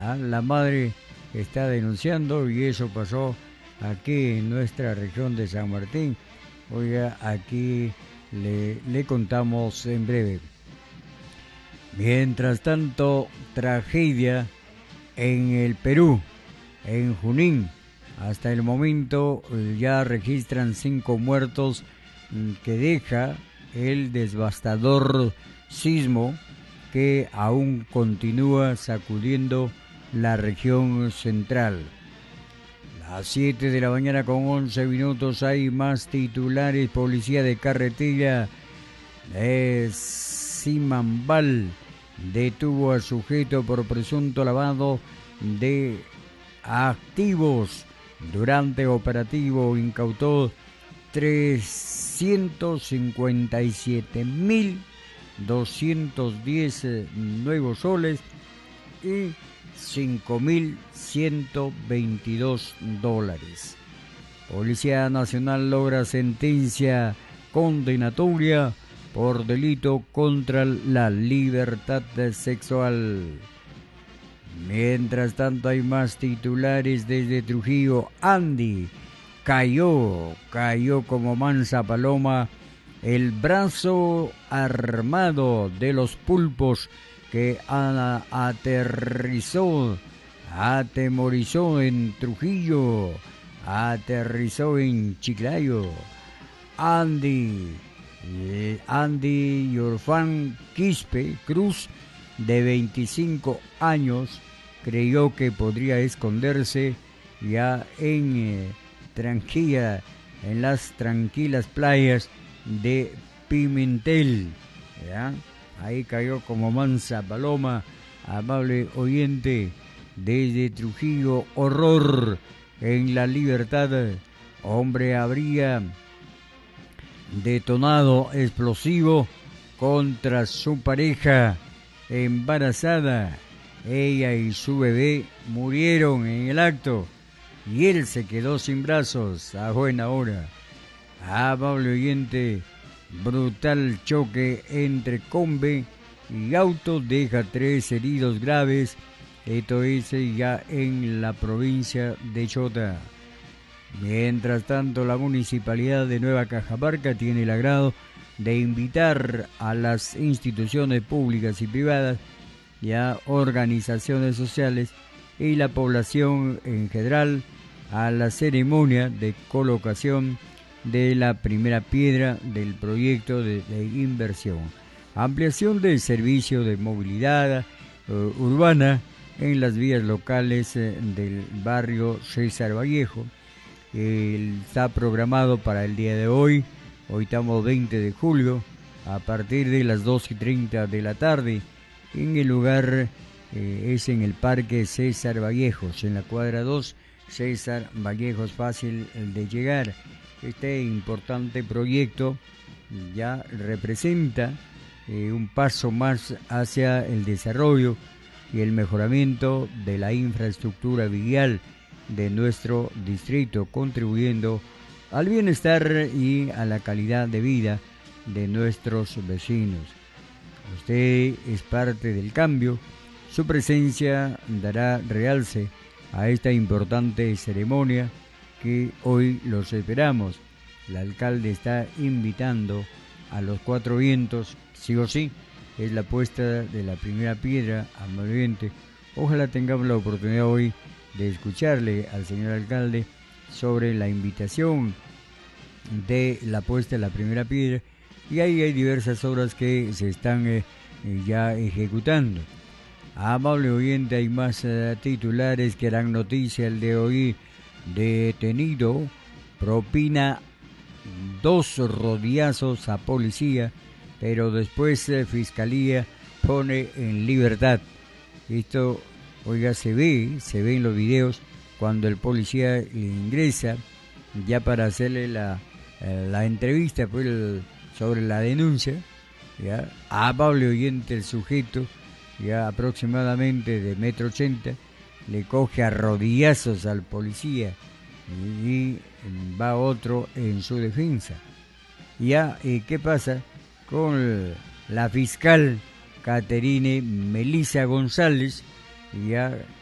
La madre está denunciando y eso pasó aquí en nuestra región de San Martín. Oiga, aquí le contamos en breve. Mientras tanto, tragedia en el Perú, en Junín. Hasta el momento ya registran 5 muertos que deja el devastador sismo que aún continúa sacudiendo la región central. Las 7 de la mañana con 11 minutos hay más titulares. Policía de carretera de Simambal detuvo al sujeto por presunto lavado de activos. Durante operativo incautó 357.210 nuevos soles y 5.122 dólares. Policía Nacional logra sentencia condenatoria por delito contra la libertad sexual. Mientras tanto hay más titulares desde Trujillo. Andy cayó como mansa paloma el brazo armado de los pulpos que atemorizó en Trujillo, aterrizó en Chiclayo. Andy Yorfán Quispe Cruz, de 25 años, creyó que podría esconderse ya en las tranquilas playas de Pimentel, ¿ya? Ahí cayó como mansa paloma, amable oyente, desde Trujillo. Horror en La Libertad. Hombre habría detonado explosivo contra su pareja embarazada. Ella y su bebé murieron en el acto y él se quedó sin brazos a buena hora. Amable oyente, brutal choque entre combi y auto deja 3 heridos graves. Esto es ya en la provincia de Chota. Mientras tanto, la Municipalidad de Nueva Cajamarca tiene el agrado de invitar a las instituciones públicas y privadas, ya organizaciones sociales y la población en general a la ceremonia de colocación de la primera piedra del proyecto de inversión, ampliación del servicio de movilidad urbana en las vías locales del barrio César Vallejo. Está programado para el día de hoy estamos 20 de julio, a partir de las 2:30 de la tarde, en el lugar es en el Parque César Vallejos, en la cuadra 2, César Vallejos, fácil de llegar. Este importante proyecto ya representa un paso más hacia el desarrollo y el mejoramiento de la infraestructura vial de nuestro distrito, contribuyendo al bienestar y a la calidad de vida de nuestros vecinos. Usted es parte del cambio. Su presencia dará realce a esta importante ceremonia que hoy los esperamos. El alcalde está invitando a los 4 vientos, sí o sí, es la puesta de la primera piedra amablemente. Ojalá tengamos la oportunidad hoy de escucharle al señor alcalde sobre la invitación de la puesta de la primera piedra, y ahí hay diversas obras que se están ya ejecutando. Amable oyente, hay más titulares que harán noticia el de hoy. Detenido propina 2 rodillazos a policía, pero después fiscalía pone en libertad. Esto, oiga, se ve en los videos cuando el policía le ingresa ya para hacerle la entrevista pues, sobre la denuncia, ya. Amable oyente, el sujeto ya aproximadamente de 1,80 m le coge a rodillazos al policía y va otro en su defensa. Ya, ¿qué pasa con la fiscal Caterine Melissa González? Ya